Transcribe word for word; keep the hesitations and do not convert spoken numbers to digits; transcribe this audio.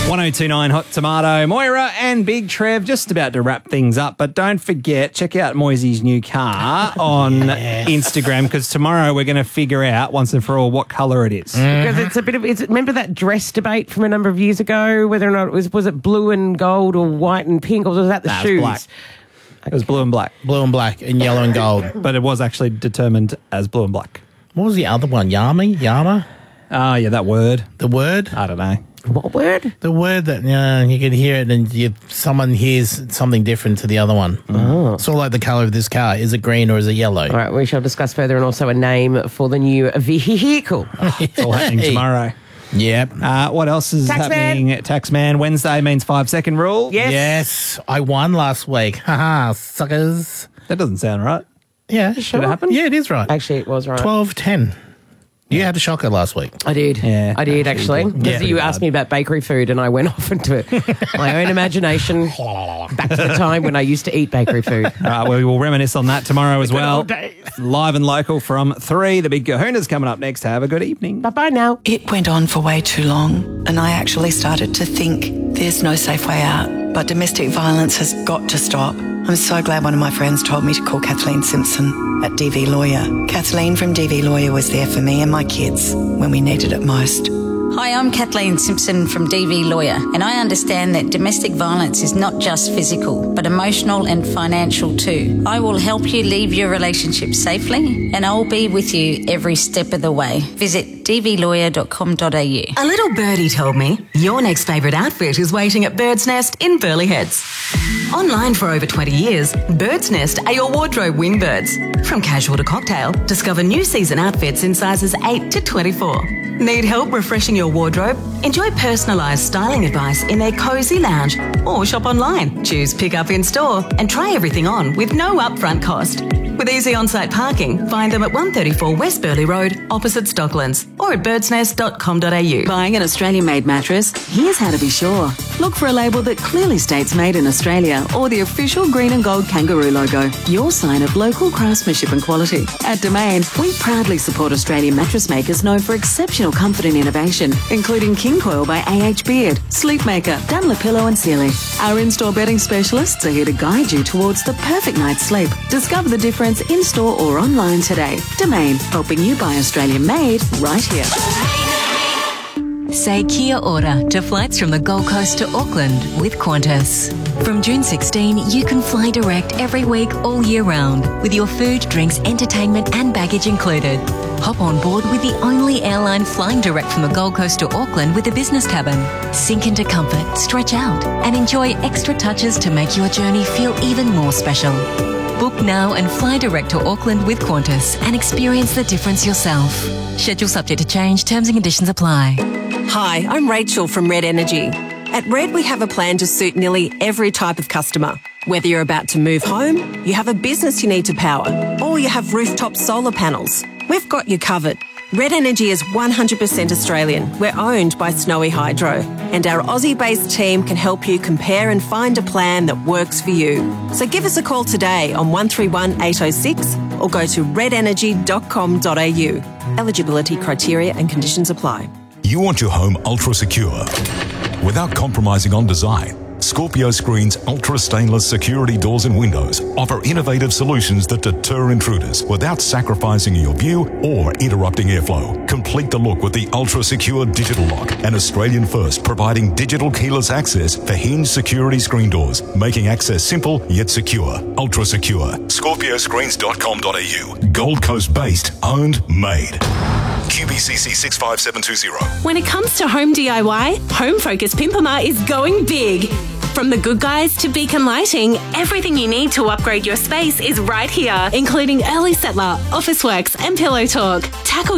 one oh two nine Hot Tomato. Moira and Big Trev just about to wrap things up, but don't forget, check out Moisey's new car on yes. Instagram, because tomorrow we're going to figure out once and for all what colour it is. Mm. Because it's a bit of, it's, remember that dress debate from a number of years ago, whether or not it was, was it blue and gold or white and pink, or was that the nah, shoes? It was black. It was blue and black. Blue and black and yellow and gold. But it was actually determined as blue and black. What was the other one? Yami? Yama? Oh, yeah, that word. The word? I don't know. What word? The word that uh, you can hear it and you, someone hears something different to the other one. Oh. It's all like the colour of this car. Is it green or is it yellow? All right, we shall discuss further, and also a name for the new vehicle. Oh, it's all happening tomorrow. Yep. Uh, what else is Tax happening? Man. Taxman. Wednesday means five second rule. Yes. Yes. I won last week. Haha, suckers. That doesn't sound right. Yeah. Did it happen? Yeah, it is right. Actually, it was right. twelve ten. You had a shocker last week. I did. Yeah, I did, actually. Because Yeah. you asked me about bakery food and I went off into my own imagination back to the time when I used to eat bakery food. All right, well, we will reminisce on that tomorrow as well. old days. Live and local from three. The Big Kahuna's coming up next. Have a good evening. Bye-bye now. It went on for way too long, and I actually started to think there's no safe way out. But domestic violence has got to stop. I'm so glad one of my friends told me to call Kathleen Simpson at D V Lawyer. Kathleen from D V Lawyer was there for me and my kids when we needed it most. Hi, I'm Kathleen Simpson from D V Lawyer, and I understand that domestic violence is not just physical, but emotional and financial too. I will help you leave your relationship safely, and I'll be with you every step of the way. Visit d v lawyer dot com dot a u. A little birdie told me your next favourite outfit is waiting at Bird's Nest in Burleigh Heads. Online for over twenty years, Bird's Nest are your wardrobe wingbirds. From casual to cocktail, discover new season outfits in sizes eight to twenty-four. Need help refreshing your wardrobe? Enjoy personalised styling advice in their cosy lounge, or shop online. Choose pick up in store and try everything on with no upfront cost. With easy on-site parking, find them at one thirty-four West Burleigh Road, opposite Stocklands, or at birds nest dot com dot a u. Buying an Australian-made mattress? Here's how to be sure. Look for a label that clearly states made in Australia, or the official green and gold kangaroo logo. Your sign of local craftsmanship and quality. At Domain, we proudly support Australian mattress makers known for exceptional comfort and innovation, including King Coil by A H Beard, Sleepmaker, Dunlopillow and Sealy. Our in-store bedding specialists are here to guide you towards the perfect night's sleep. Discover the difference in-store or online today. Domain, helping you buy Australian made right here. Say kia ora to flights from the Gold Coast to Auckland with Qantas. From June sixteenth, you can fly direct every week all year round with your food, drinks, entertainment and baggage included. Hop on board with the only airline flying direct from the Gold Coast to Auckland with a business cabin. Sink into comfort, stretch out and enjoy extra touches to make your journey feel even more special. Book now and fly direct to Auckland with Qantas and experience the difference yourself. Schedule subject to change. Terms and conditions apply. Hi, I'm Rachel from Red Energy. At Red, we have a plan to suit nearly every type of customer. Whether you're about to move home, you have a business you need to power, or you have rooftop solar panels, we've got you covered. Red Energy is one hundred percent Australian. We're owned by Snowy Hydro, and our Aussie-based team can help you compare and find a plan that works for you. So give us a call today on one three one eight oh six or go to red energy dot com dot a u. Eligibility criteria and conditions apply. You want your home ultra secure without compromising on design. Scorpio Screen's ultra stainless security doors and windows offer innovative solutions that deter intruders without sacrificing your view or interrupting airflow. Complete the look with the ultra secure digital lock, an Australian first providing digital keyless access for hinge security screen doors, making access simple yet secure. Ultra secure. scorpio screens dot com dot a u. Gold Coast based, owned, made. Q B C C six five seven two zero. When it comes to home D I Y, Home Focus Pimpama is going big. From the Good Guys to Beacon Lighting, everything you need to upgrade your space is right here, including Early Settler, Officeworks and Pillow Talk. Tackle